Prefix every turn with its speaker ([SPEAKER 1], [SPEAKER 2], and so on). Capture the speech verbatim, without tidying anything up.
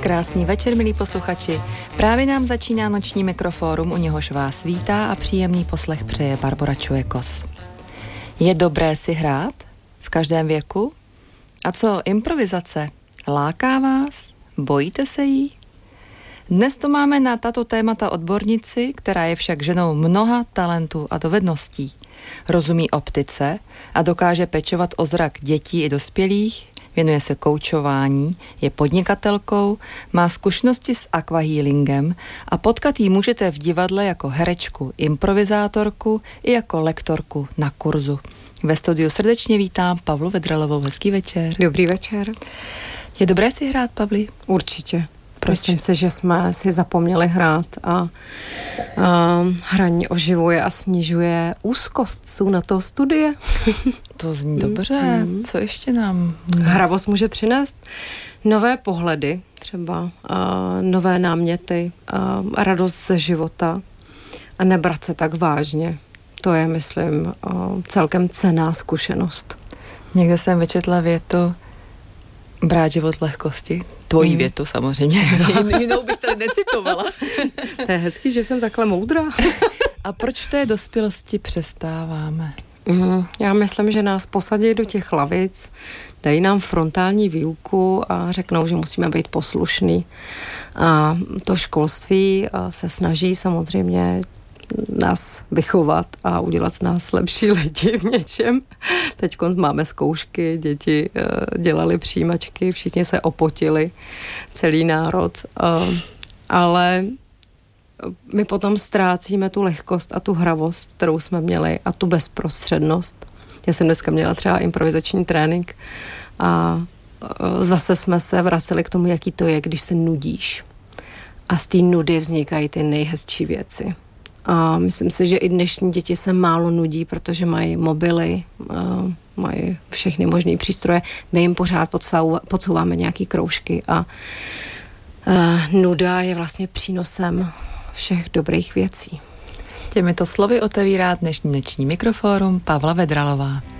[SPEAKER 1] Krásný večer, milí posluchači. Právě nám začíná noční mikrofórum, u něhož vás vítá a příjemný poslech přeje Barbora Čujekos. Je dobré si hrát? V každém věku? A co improvizace? Láká vás? Bojíte se jí? Dnes tu máme na tato témata odbornici, která je však ženou mnoha talentů a dovedností. Rozumí optice a dokáže pečovat o zrak dětí i dospělých, věnuje se koučování, je podnikatelkou, má zkušenosti s aquahealingem a potkat jí můžete v divadle jako herečku, improvizátorku i jako lektorku na kurzu. Ve studiu srdečně vítám Pavlu Vedralovou. Hezký večer.
[SPEAKER 2] Dobrý večer.
[SPEAKER 1] Je dobré si hrát, Pavli?
[SPEAKER 2] Určitě.
[SPEAKER 1] Proč?
[SPEAKER 2] Myslím si, že jsme si zapomněli hrát a, a hraní oživuje a snižuje úzkost. Jsou na to studie.
[SPEAKER 1] To zní dobře. Mm. Co ještě nám?
[SPEAKER 2] Hravost může přinést nové pohledy, třeba a, nové náměty, a radost ze života a nebrat se tak vážně. To je, myslím, a, celkem cenná zkušenost.
[SPEAKER 1] Někde jsem vyčetla větu brát život v lehkosti. Tvojí mm. větu samozřejmě. Jinou bych tady necitovala.
[SPEAKER 2] To je hezký, že jsem takhle moudrá.
[SPEAKER 1] A proč v té dospělosti přestáváme?
[SPEAKER 2] Mm, já myslím, že nás posadí do těch lavic, dají nám frontální výuku a řeknou, že musíme být poslušní. A to školství se snaží samozřejmě nás vychovat a udělat z nás lepší lidi v něčem. Teď máme zkoušky, děti dělali přijímačky, všichni se opotili, celý národ. Ale my potom ztrácíme tu lehkost a tu hravost, kterou jsme měli, a tu bezprostřednost. Já jsem dneska měla třeba improvizační trénink a zase jsme se vraceli k tomu, jaký to je, když se nudíš. A z té nudy vznikají ty nejhezčí věci. A myslím si, že i dnešní děti se málo nudí, protože mají mobily, mají všechny možné přístroje. My jim pořád podsouváme nějaký kroužky a nuda je vlastně přínosem všech dobrých věcí.
[SPEAKER 1] Těmito slovy otevírá dnešní noční mikrofórum Pavla Vedralová.